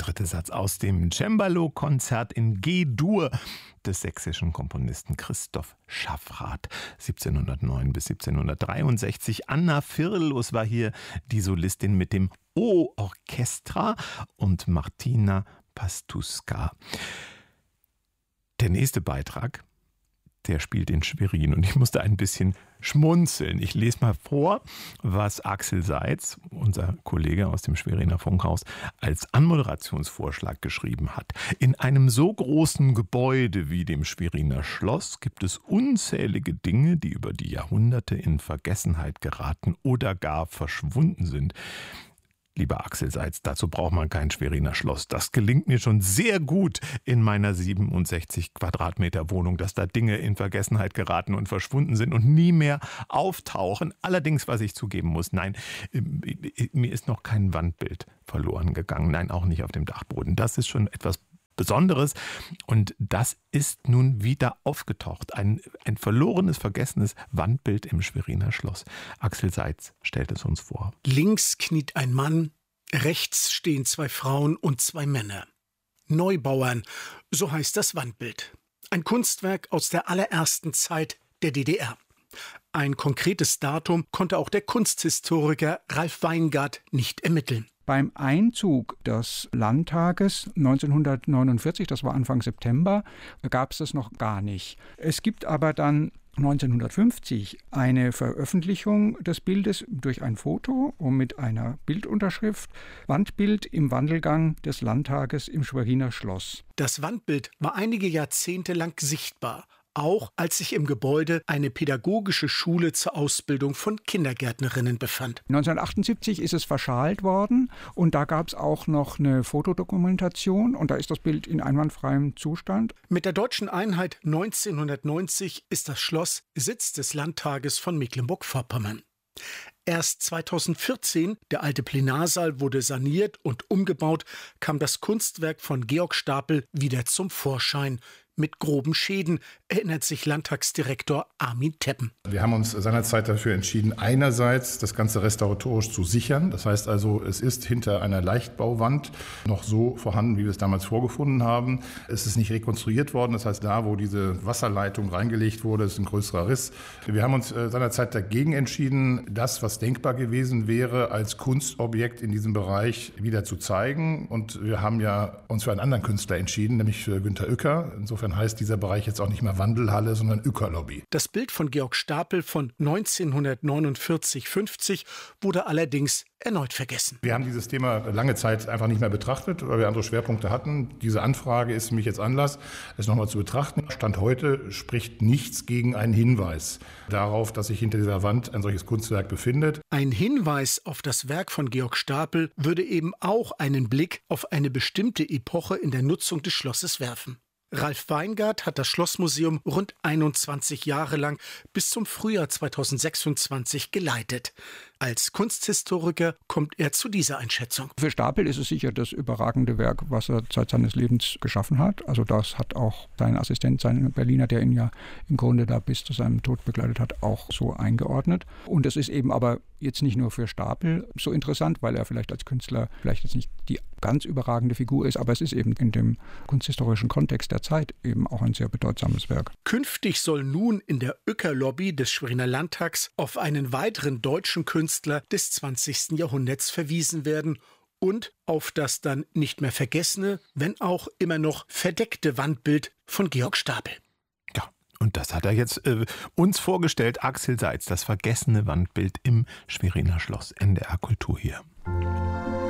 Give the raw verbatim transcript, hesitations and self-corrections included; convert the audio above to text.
dritte Satz aus dem Cembalo-Konzert in G-Dur des sächsischen Komponisten Christoph Schaffrath. siebzehnhundertneun bis siebzehnhundertdreiundsechzig. Anna Firlos war hier die Solistin mit dem O-Orchestra und Martina Pastuska. Der nächste Beitrag, der spielt in Schwerin und ich musste ein bisschen schmunzeln. Ich lese mal vor, was Axel Seitz, unser Kollege aus dem Schweriner Funkhaus, als Anmoderationsvorschlag geschrieben hat. In einem so großen Gebäude wie dem Schweriner Schloss gibt es unzählige Dinge, die über die Jahrhunderte in Vergessenheit geraten oder gar verschwunden sind. Lieber Axel Seitz, dazu braucht man kein Schweriner Schloss. Das gelingt mir schon sehr gut in meiner siebenundsechzig Quadratmeter Wohnung, dass da Dinge in Vergessenheit geraten und verschwunden sind und nie mehr auftauchen. Allerdings, was ich zugeben muss, nein, mir ist noch kein Wandbild verloren gegangen. Nein, auch nicht auf dem Dachboden. Das ist schon etwas Besonderes und das ist nun wieder aufgetaucht. Ein, ein verlorenes, vergessenes Wandbild im Schweriner Schloss. Axel Seitz stellt es uns vor. Links kniet ein Mann, rechts stehen zwei Frauen und zwei Männer. Neubauern, so heißt das Wandbild. Ein Kunstwerk aus der allerersten Zeit der D D R. Ein konkretes Datum konnte auch der Kunsthistoriker Ralf Weingart nicht ermitteln. Beim Einzug des Landtages neunzehnhundertneunundvierzig, das war Anfang September, gab es das noch gar nicht. Es gibt aber dann neunzehnhundertfünfzig eine Veröffentlichung des Bildes durch ein Foto und mit einer Bildunterschrift Wandbild im Wandelgang des Landtages im Schweriner Schloss. Das Wandbild war einige Jahrzehnte lang sichtbar, auch als sich im Gebäude eine pädagogische Schule zur Ausbildung von Kindergärtnerinnen befand. neunzehnhundertachtundsiebzig ist es verschalt worden und da gab es auch noch eine Fotodokumentation und da ist das Bild in einwandfreiem Zustand. Mit der deutschen Einheit neunzehnhundertneunzig ist das Schloss Sitz des Landtages von Mecklenburg-Vorpommern. Erst zweitausendvierzehn, der alte Plenarsaal wurde saniert und umgebaut, kam das Kunstwerk von Georg Stapel wieder zum Vorschein. Mit groben Schäden, erinnert sich Landtagsdirektor Armin Teppen. Wir haben uns seinerzeit dafür entschieden, einerseits das Ganze restauratorisch zu sichern. Das heißt also, es ist hinter einer Leichtbauwand noch so vorhanden, wie wir es damals vorgefunden haben. Es ist nicht rekonstruiert worden. Das heißt, da, wo diese Wasserleitung reingelegt wurde, ist ein größerer Riss. Wir haben uns seinerzeit dagegen entschieden, das, was denkbar gewesen wäre, als Kunstobjekt in diesem Bereich wieder zu zeigen. Und wir haben ja uns für einen anderen Künstler entschieden, nämlich für Günter Uecker. Insofern heißt dieser Bereich jetzt auch nicht mehr Wandelhalle, sondern Uecker-Lobby. Das Bild von Georg Stapel von neunzehnhundertneunundvierzig fünfzig wurde allerdings erneut vergessen. Wir haben dieses Thema lange Zeit einfach nicht mehr betrachtet, weil wir andere Schwerpunkte hatten. Diese Anfrage ist für mich jetzt Anlass, es nochmal zu betrachten. Stand heute spricht nichts gegen einen Hinweis darauf, dass sich hinter dieser Wand ein solches Kunstwerk befindet. Ein Hinweis auf das Werk von Georg Stapel würde eben auch einen Blick auf eine bestimmte Epoche in der Nutzung des Schlosses werfen. Ralf Weingart hat das Schlossmuseum rund einundzwanzig Jahre lang bis zum Frühjahr zweitausendsechsundzwanzig geleitet. Als Kunsthistoriker kommt er zu dieser Einschätzung. Für Stapel ist es sicher das überragende Werk, was er Zeit seines Lebens geschaffen hat. Also das hat auch sein Assistent, sein Berliner, der ihn ja im Grunde da bis zu seinem Tod begleitet hat, auch so eingeordnet. Und es ist eben aber jetzt nicht nur für Stapel so interessant, weil er vielleicht als Künstler vielleicht jetzt nicht die ganz überragende Figur ist, aber es ist eben in dem kunsthistorischen Kontext der Zeit eben auch ein sehr bedeutsames Werk. Künftig soll nun in der Uecker-Lobby des Schweriner Landtags auf einen weiteren deutschen Künstler des zwanzigsten Jahrhunderts verwiesen werden und auf das dann nicht mehr vergessene, wenn auch immer noch verdeckte Wandbild von Georg Stapel. Ja, und das hat er jetzt äh, uns vorgestellt, Axel Seitz, das vergessene Wandbild im Schweriner Schloss. N D R Kultur hier.